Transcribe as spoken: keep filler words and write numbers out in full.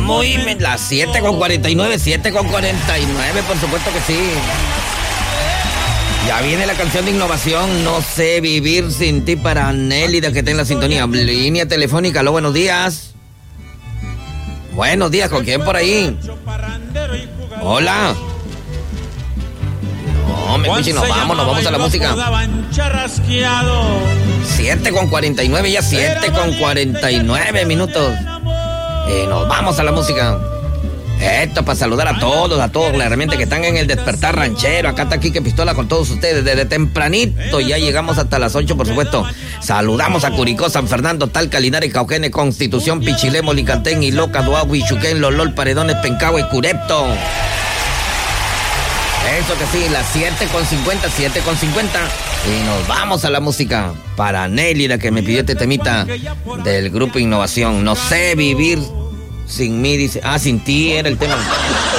muy... Las siete con cuarenta y nueve, siete con cuarenta y nueve, por supuesto que sí. Ya viene la canción de innovación, No sé vivir sin ti, para Nélida, que está en la sintonía. Línea telefónica, aló, buenos días. Buenos días, ¿con quién por ahí? Hola. No, me escuchen, nos vamos, nos vamos a la música. siete con cuarenta y nueve, ya siete con cuarenta y nueve minutos. Y nos vamos a la música. Esto para saludar a todos, a todos realmente que están en el despertar ranchero. Acá está Quique Pistola con todos ustedes desde tempranito. Ya llegamos hasta las ocho, por supuesto. Saludamos a Curicó, San Fernando, Talca, Linares, Cauquenes, Constitución, Pichilemo, Licantén, Iloca, Duagui, Chuquén, Lolol, Paredones, Pencahue y Curepto. Eso que sí, las siete con cincuenta, siete con cincuenta. Y nos vamos a la música para Nélida, que me pidió este temita del grupo Innovación. No sé vivir sin mí, dice. Ah, sin ti era el tema.